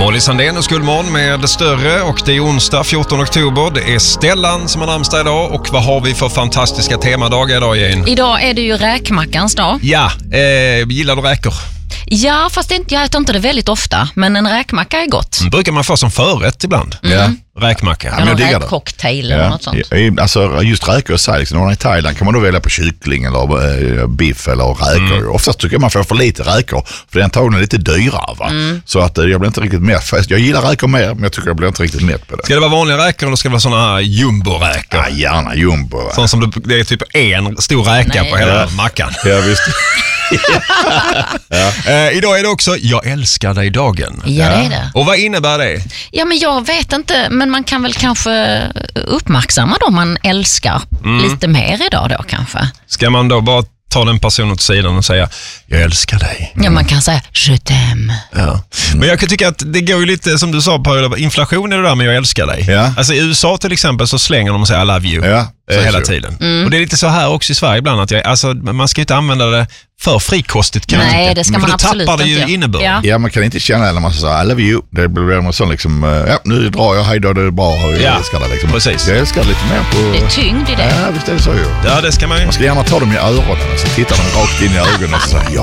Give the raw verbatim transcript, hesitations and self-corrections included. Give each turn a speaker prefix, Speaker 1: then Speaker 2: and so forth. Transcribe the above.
Speaker 1: Molly Sandén och Skuldmorgon med Större, och det är onsdag fjortonde oktober. Det är Stellan som har namnsdag idag, och vad har vi för fantastiska temadagar idag, Jane?
Speaker 2: Idag är det ju räkmackans dag.
Speaker 1: Ja, eh, gillar du räkor?
Speaker 2: Ja, fast inte, jag äter inte det väldigt ofta, men en räkmacka är gott.
Speaker 1: Mm, brukar man få som förrätt ibland.
Speaker 2: Mm.
Speaker 3: Ja.
Speaker 1: Räkmacka.
Speaker 2: Ja, någon räkcocktail eller något sånt.
Speaker 3: Ja, alltså just räkor och sig, liksom, när man är i Thailand kan man då välja på kyckling eller äh, biff eller räkor. Mm. Oftast tycker jag man får för lite räkor, för det är antagligen lite dyrare, va? Mm. Så att äh, jag blir inte riktigt mätt. Jag gillar räkor mer, men jag tycker jag blir inte riktigt mätt på det.
Speaker 1: Ska det vara vanliga räkor eller ska det vara såna här jumbo-räkor?
Speaker 3: Ja, gärna jumbo.
Speaker 1: Sånt som det, det är typ en stor räka
Speaker 2: Nej.
Speaker 1: på hela
Speaker 3: Ja.
Speaker 1: mackan.
Speaker 3: Ja, visst.
Speaker 1: ja. eh, idag är det också Jag älskar dig-dagen.
Speaker 2: Ja, det är det.
Speaker 1: Och vad innebär det?
Speaker 2: Ja, men jag vet inte, men man kan väl kanske uppmärksamma dem man älskar mm. lite mer idag då kanske.
Speaker 1: Ska man då bara ta den personen åt sidan och säga jag älskar dig?
Speaker 2: Mm. Ja, man kan säga je t'aime.
Speaker 1: Ja. Men jag kan tycka att det går ju lite, som du sa, på inflation är det där med jag älskar dig.
Speaker 3: Ja.
Speaker 1: Alltså i U S A till exempel så slänger de och säger I love you
Speaker 3: Ja,
Speaker 1: eh, hela
Speaker 3: så.
Speaker 1: tiden.
Speaker 2: Mm.
Speaker 1: Och det är lite så här också i Sverige ibland att jag, alltså, man ska ju inte använda det för frikostigt, kan
Speaker 2: Nej,
Speaker 1: jag tycka.
Speaker 2: det ska
Speaker 1: För
Speaker 2: man
Speaker 1: då
Speaker 2: absolut
Speaker 1: tappar det ju
Speaker 2: inte.
Speaker 1: innebörd.
Speaker 2: Ja.
Speaker 3: Ja, man kan inte känna när man säger I love you. Det blir man sån liksom, ja, nu drar jag, hej då, det är bra, jag
Speaker 1: Ja,
Speaker 3: älskar det liksom.
Speaker 1: precis.
Speaker 3: Jag älskar lite mer på...
Speaker 2: Det är tyngd i det.
Speaker 3: Ja, visst är det så ju.
Speaker 1: Ja, det ska man ju.
Speaker 3: Man ska gärna ta dem i öronen och så tittar de rakt in i ögonen och säger